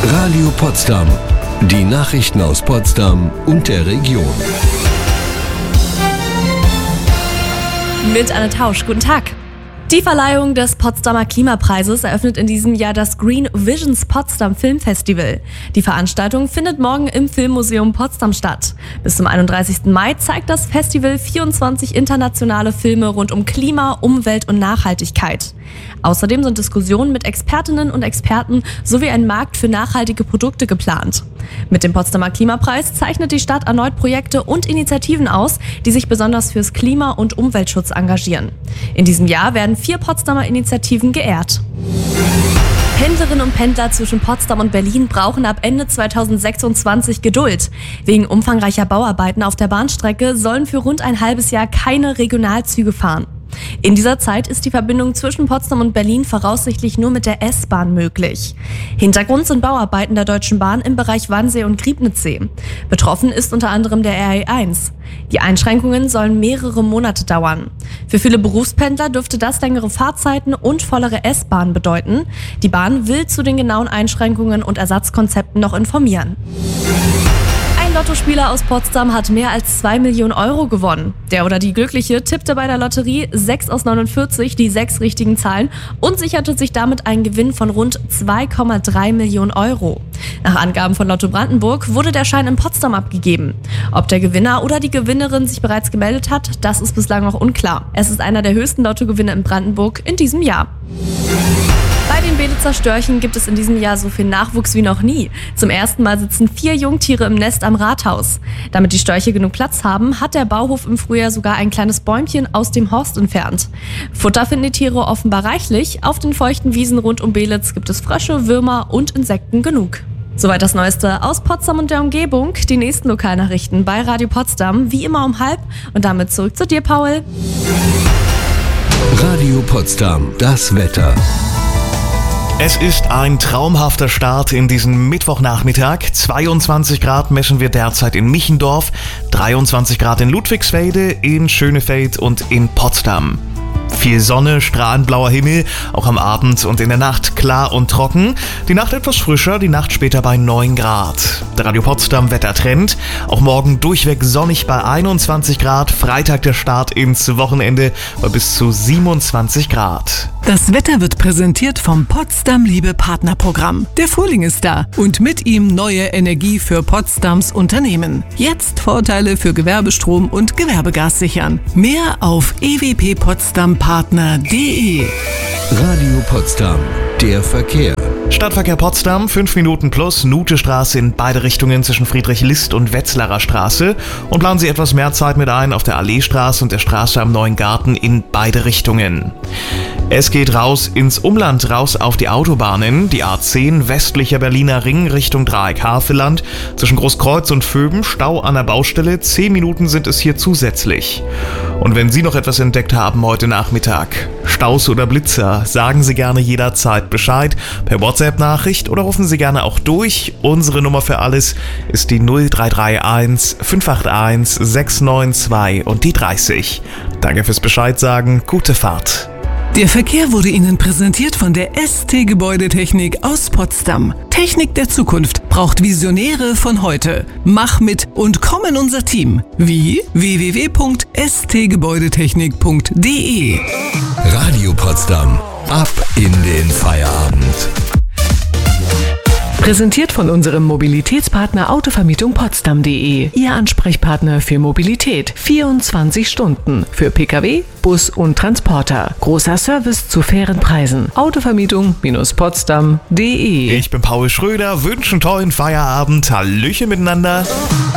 Radio Potsdam. Die Nachrichten aus Potsdam und der Region. Mit Anne Tausch, guten Tag. Die Verleihung des Potsdamer Klimapreises eröffnet in diesem Jahr das Green Visions Potsdam Filmfestival. Die Veranstaltung findet morgen im Filmmuseum Potsdam statt. Bis zum 31. Mai zeigt das Festival 24 internationale Filme rund um Klima, Umwelt und Nachhaltigkeit. Außerdem sind Diskussionen mit Expertinnen und Experten sowie ein Markt für nachhaltige Produkte geplant. Mit dem Potsdamer Klimapreis zeichnet die Stadt erneut Projekte und Initiativen aus, die sich besonders fürs Klima- und Umweltschutz engagieren. In diesem Jahr werden 4 Potsdamer Initiativen geehrt. Pendlerinnen und Pendler zwischen Potsdam und Berlin brauchen ab Ende 2026 Geduld. Wegen umfangreicher Bauarbeiten auf der Bahnstrecke sollen für rund ein halbes Jahr keine Regionalzüge fahren. In dieser Zeit ist die Verbindung zwischen Potsdam und Berlin voraussichtlich nur mit der S-Bahn möglich. Hintergrund sind Bauarbeiten der Deutschen Bahn im Bereich Wannsee und Griebnitzsee. Betroffen ist unter anderem der RE1. Die Einschränkungen sollen mehrere Monate dauern. Für viele Berufspendler dürfte das längere Fahrzeiten und vollere S-Bahn bedeuten. Die Bahn will zu den genauen Einschränkungen und Ersatzkonzepten noch informieren. Ein Lottospieler aus Potsdam hat mehr als 2 Millionen Euro gewonnen. Der oder die Glückliche tippte bei der Lotterie 6 aus 49 die 6 richtigen Zahlen und sicherte sich damit einen Gewinn von rund 2,3 Millionen Euro. Nach Angaben von Lotto Brandenburg wurde der Schein in Potsdam abgegeben. Ob der Gewinner oder die Gewinnerin sich bereits gemeldet hat, das ist bislang noch unklar. Es ist einer der höchsten Lottogewinne in Brandenburg in diesem Jahr. Bei den Belitzer Störchen gibt es in diesem Jahr so viel Nachwuchs wie noch nie. Zum ersten Mal sitzen 4 Jungtiere im Nest am Rathaus. Damit die Störche genug Platz haben, hat der Bauhof im Frühjahr sogar ein kleines Bäumchen aus dem Horst entfernt. Futter finden die Tiere offenbar reichlich. Auf den feuchten Wiesen rund um Belitz gibt es Frösche, Würmer und Insekten genug. Soweit das Neueste aus Potsdam und der Umgebung. Die nächsten Lokalnachrichten bei Radio Potsdam, wie immer um 12:30. Und damit zurück zu dir, Paul. Radio Potsdam, das Wetter. Es ist ein traumhafter Start in diesen Mittwochnachmittag. 22 Grad messen wir derzeit in Michendorf, 23 Grad in Ludwigsfelde, in Schönefeld und in Potsdam. Viel Sonne, strahlend blauer Himmel, auch am Abend und in der Nacht klar und trocken. Die Nacht etwas frischer, die Nacht später bei 9 Grad. Der Radio Potsdam Wettertrend. Auch morgen durchweg sonnig bei 21 Grad. Freitag der Start ins Wochenende bei bis zu 27 Grad. Das Wetter wird präsentiert vom Potsdam Liebe Partnerprogramm. Der Frühling ist da und mit ihm neue Energie für Potsdams Unternehmen. Jetzt Vorteile für Gewerbestrom und Gewerbegas sichern. Mehr auf ewppotsdampartner.de. Radio Potsdam, der Verkehr. Stadtverkehr Potsdam, 5 Minuten plus, Nutestraße in beide Richtungen zwischen Friedrich-List und Wetzlarer Straße. Und planen Sie etwas mehr Zeit mit ein auf der Alleestraße und der Straße am Neuen Garten in beide Richtungen. Es geht raus ins Umland, raus auf die Autobahnen. Die A10 westlicher Berliner Ring Richtung Dreieck Havelland. Zwischen Großkreuz und Vöben, Stau an der Baustelle. 10 Minuten sind es hier zusätzlich. Und wenn Sie noch etwas entdeckt haben heute Nachmittag, Staus oder Blitzer, sagen Sie gerne jederzeit Bescheid per WhatsApp-Nachricht oder rufen Sie gerne auch durch. Unsere Nummer für alles ist die 0331 581 692 und die 30. Danke fürs Bescheid sagen, gute Fahrt. Der Verkehr wurde Ihnen präsentiert von der ST Gebäudetechnik aus Potsdam. Technik der Zukunft braucht Visionäre von heute. Mach mit und komm in unser Team. Wie? www.stgebäudetechnik.de. Radio Potsdam, ab in den Feierabend. Präsentiert von unserem Mobilitätspartner Autovermietung-Potsdam.de. Ihr Ansprechpartner für Mobilität. 24 Stunden. Für Pkw, Bus und Transporter. Großer Service zu fairen Preisen. Autovermietung-Potsdam.de. Ich bin Paul Schröder, wünsche einen tollen Feierabend. Hallöchen miteinander.